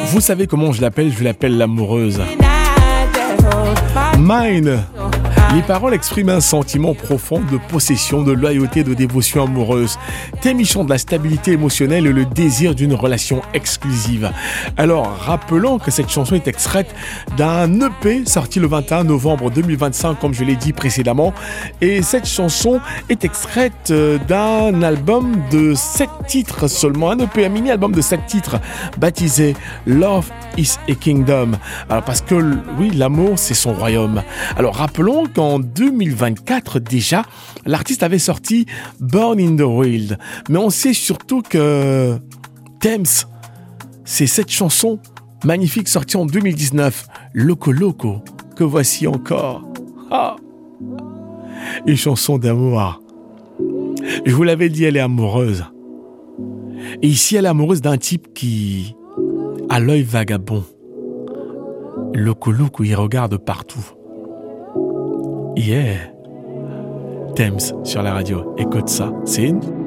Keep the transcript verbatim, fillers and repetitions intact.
Vous savez comment je l'appelle? Je l'appelle l'amoureuse. Mine. Les paroles expriment un sentiment profond de possession, de loyauté, de dévotion amoureuse. Thème de la stabilité émotionnelle et le désir d'une relation exclusive. Alors, rappelons que cette chanson est extraite d'un E P sorti le vingt et un novembre deux mille vingt-cinq, comme je l'ai dit précédemment. Et cette chanson est extraite d'un album de sept titres seulement. Un E P, un mini-album de sept titres, baptisé Love is a Kingdom. Alors, parce que, oui, l'amour, c'est son royaume. Alors, rappelons qu'en deux mille vingt-quatre, déjà, l'artiste avait sorti Born in the Wild. Mais on sait surtout que Thames, c'est cette chanson magnifique sortie en deux mille dix-neuf, Loco Loco, que voici encore. Ah, une chanson d'amour. Je vous l'avais dit, elle est amoureuse. Et ici, elle est amoureuse d'un type qui a l'œil vagabond. Loco Loco, il regarde partout. Yeah. Thames sur la radio. Écoute ça. C'est une